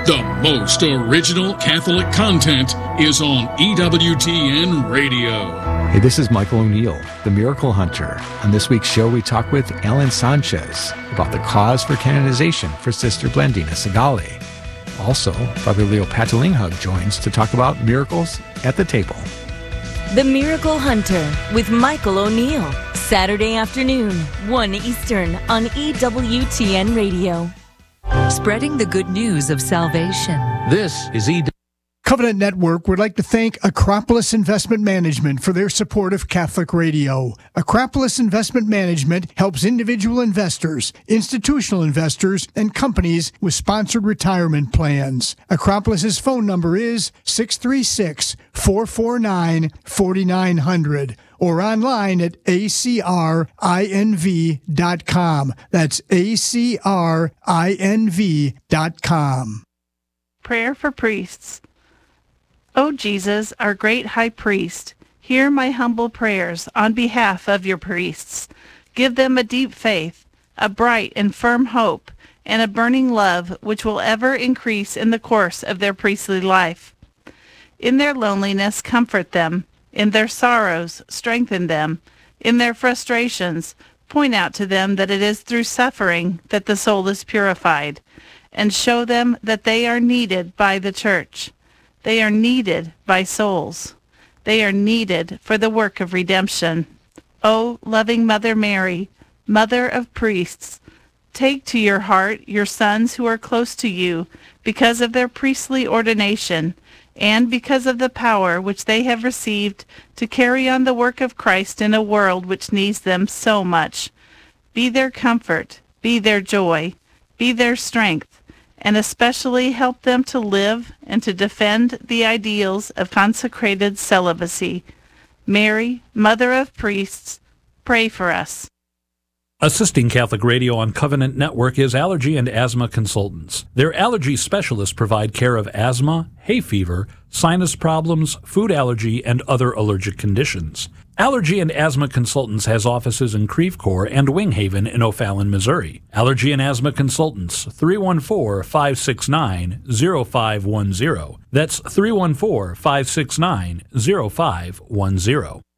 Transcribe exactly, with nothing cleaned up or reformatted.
The most original Catholic content is on E W T N Radio. Hey, this is Michael O'Neill, the Miracle Hunter. On this week's show, we talk with Ellen Sanchez about the cause for canonization for Sister Blandina Segali. Also, Father Leo Patalinghug joins to talk about miracles at the table. The Miracle Hunter with Michael O'Neill. Saturday afternoon, one Eastern on E W T N Radio. Spreading the good news of salvation. This is E W T N. Covenant Network would like to thank Acropolis Investment Management for their support of Catholic Radio. Acropolis Investment Management helps individual investors, institutional investors, and companies with sponsored retirement plans. Acropolis's phone number is six three six, four four nine, four nine zero zero or online at A C R I N V dot com. That's A C R I N V dot com. Prayer for priests. O Jesus, our great high priest, hear my humble prayers on behalf of your priests. Give them a deep faith, a bright and firm hope, and a burning love which will ever increase in the course of their priestly life. In their loneliness, comfort them. In their sorrows, strengthen them. In their frustrations, point out to them that it is through suffering that the soul is purified, and show them that they are needed by the Church. They are needed by souls. They are needed for the work of redemption. O loving Mother Mary, Mother of priests, take to your heart your sons who are close to you because of their priestly ordination and because of the power which they have received to carry on the work of Christ in a world which needs them so much. Be their comfort, be their joy, be their strength, and especially help them to live and to defend the ideals of consecrated celibacy. Mary, Mother of Priests, pray for us. Assisting Catholic Radio on Covenant Network is Allergy and Asthma Consultants. Their allergy specialists provide care of asthma, hay fever, sinus problems, food allergy, and other allergic conditions. Allergy and Asthma Consultants has offices in Creve Coeur and Wing Haven in O'Fallon, Missouri. Allergy and Asthma Consultants, three one four, five six nine, zero five one zero. That's three one four, five six nine, zero five one zero.